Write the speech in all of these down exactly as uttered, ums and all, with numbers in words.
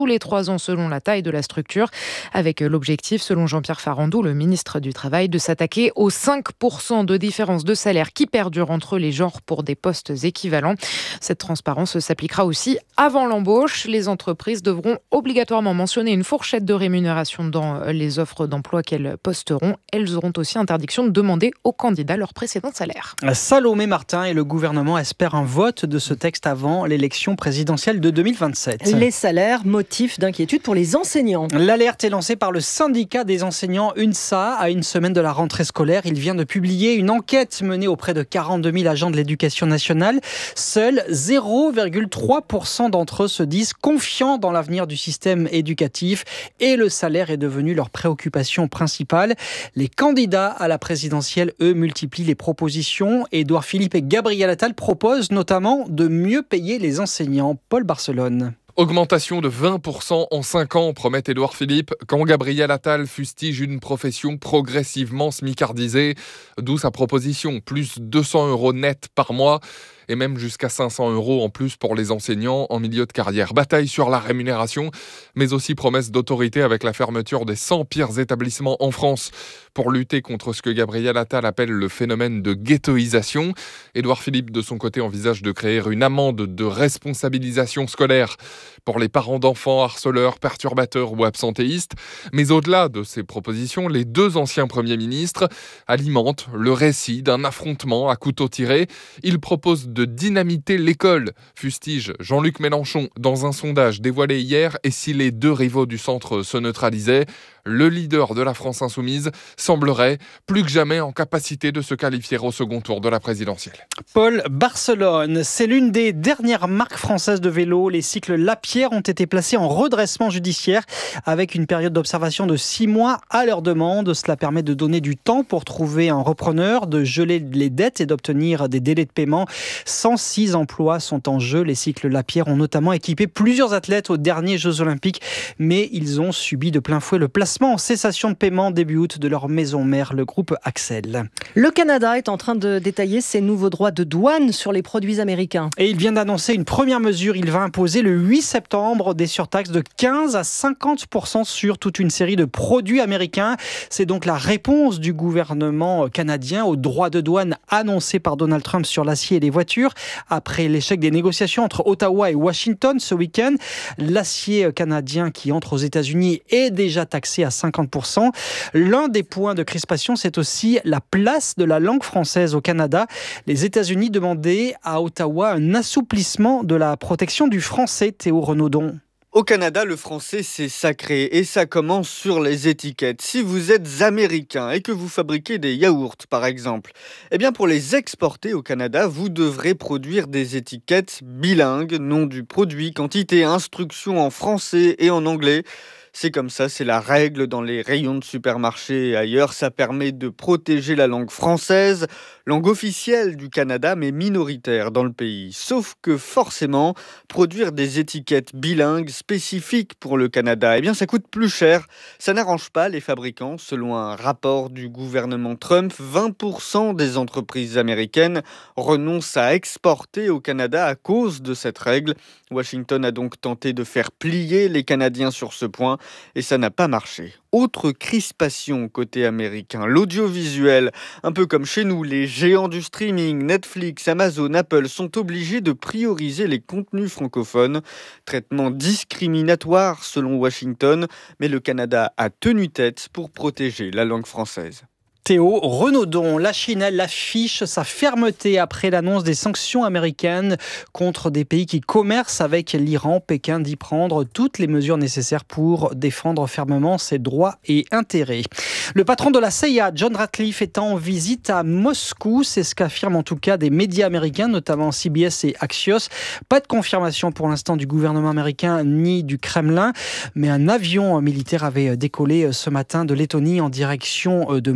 tous les trois ans selon la taille de la structure, avec l'objectif, selon Jean-Pierre Farandou, le ministre du Travail, de s'attaquer aux cinq pour cent de différence de salaire qui perdurent entre les genres pour des postes équivalents. Cette transparence s'appliquera aussi avant l'embauche. Les entreprises devront obligatoirement mentionner une fourchette de rémunération dans les offres d'emploi qu'elles posteront. Elles auront aussi interdiction de demander aux candidats leur précédent salaire. Salomé Martin et le gouvernement espèrent un vote de ce texte avant l'élection présidentielle de deux mille vingt-sept. Les salaires, motif d'inquiétude pour les enseignants. L'alerte est lancée par le syndicat des enseignants UNSA à une semaine de la rentrée scolaire. Il vient de publier une enquête menée auprès de quarante-deux mille agents de l'éducation nationale. Seuls zéro virgule trois pour cent d'entre eux se disent confiants dans l'avenir du système éducatif et le salaire est devenu leur préoccupation principale. Les candidats à la présidentielle, eux, multiplient les propositions. Édouard Philippe et Gabriel Attal proposent notamment de mieux payer les enseignants. Paul Barcelone. Augmentation de vingt pour cent en cinq ans, promet Édouard Philippe, quand Gabriel Attal fustige une profession progressivement smicardisée. D'où sa proposition, plus deux cents euros net par mois et même jusqu'à cinq cents euros en plus pour les enseignants en milieu de carrière. Bataille sur la rémunération, mais aussi promesse d'autorité avec la fermeture des cent pires établissements en France pour lutter contre ce que Gabriel Attal appelle le phénomène de ghettoisation. Édouard Philippe, de son côté, envisage de créer une amende de responsabilisation scolaire pour les parents d'enfants harceleurs, perturbateurs ou absentéistes. Mais au-delà de ces propositions, les deux anciens premiers ministres alimentent le récit d'un affrontement à couteau tiré. Ils proposent de dynamiter l'école, fustige Jean-Luc Mélenchon dans un sondage dévoilé hier. Et si les deux rivaux du centre se neutralisaient, le leader de la France insoumise semblerait plus que jamais en capacité de se qualifier au second tour de la présidentielle. Paul Barcelone, c'est l'une des dernières marques françaises de vélo. Les cycles Lapierre ont été placés en redressement judiciaire avec une période d'observation de six mois à leur demande. Cela permet de donner du temps pour trouver un repreneur, de geler les dettes et d'obtenir des délais de paiement. cent six emplois sont en jeu. Les cycles Lapierre ont notamment équipé plusieurs athlètes aux derniers Jeux Olympiques, mais ils ont subi de plein fouet le placement en cessation de paiement début août de leur maison mère, le groupe Axel. Le Canada est en train de détailler ses nouveaux droits de douane sur les produits américains. Et il vient d'annoncer une première mesure. Il va imposer le huit septembre des surtaxes de quinze à cinquante pour cent sur toute une série de produits américains. C'est donc la réponse du gouvernement canadien aux droits de douane annoncés par Donald Trump sur l'acier et les voitures. Après l'échec des négociations entre Ottawa et Washington ce week-end, l'acier canadien qui entre aux États-Unis est déjà taxé à cinquante pour cent. L'un des points de crispation, c'est aussi la place de la langue française au Canada. Les États-Unis demandaient à Ottawa un assouplissement de la protection du français. Théo Renaudon. Au Canada, le français, c'est sacré et ça commence sur les étiquettes. Si vous êtes américain et que vous fabriquez des yaourts, par exemple, eh bien pour les exporter au Canada, vous devrez produire des étiquettes bilingues, nom du produit, quantité, instructions en français et en anglais. C'est comme ça, c'est la règle dans les rayons de supermarché et ailleurs. Ça permet de protéger la langue française, langue officielle du Canada, mais minoritaire dans le pays. Sauf que forcément, produire des étiquettes bilingues spécifiques pour le Canada, eh bien ça coûte plus cher. Ça n'arrange pas les fabricants. Selon un rapport du gouvernement Trump, vingt pour cent des entreprises américaines renoncent à exporter au Canada à cause de cette règle. Washington a donc tenté de faire plier les Canadiens sur ce point. Et ça n'a pas marché. Autre crispation côté américain, l'audiovisuel. Un peu comme chez nous, les géants du streaming, Netflix, Amazon, Apple sont obligés de prioriser les contenus francophones. Traitement discriminatoire selon Washington, mais le Canada a tenu tête pour protéger la langue française. Théo Renaudon, la Chine, elle affiche sa fermeté après l'annonce des sanctions américaines contre des pays qui commercent avec l'Iran. Pékin dit prendre toutes les mesures nécessaires pour défendre fermement ses droits et intérêts. Le patron de la C I A, John Ratcliffe, est en visite à Moscou. C'est ce qu'affirment en tout cas des médias américains, notamment C B S et Axios. Pas de confirmation pour l'instant du gouvernement américain ni du Kremlin, mais un avion militaire avait décollé ce matin de Lettonie en direction de Moscou.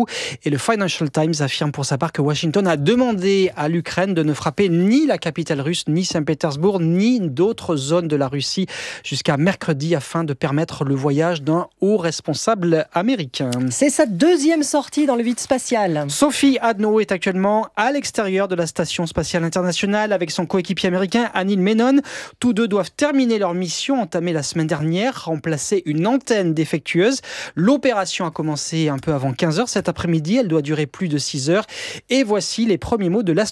Moscou. Et le Financial Times affirme pour sa part que Washington a demandé à l'Ukraine de ne frapper ni la capitale russe, ni Saint-Pétersbourg, ni d'autres zones de la Russie jusqu'à mercredi afin de permettre le voyage d'un haut responsable américain. C'est sa deuxième sortie dans le vide spatial. Sophie Adno est actuellement à l'extérieur de la Station spatiale internationale avec son coéquipier américain Anil Menon. Tous deux doivent terminer leur mission entamée la semaine dernière, remplacer une antenne défectueuse. L'opération a commencé un peu avant quinze heures cet après-midi. Elle doit durer plus de six heures. Et voici les premiers mots de l'astronaute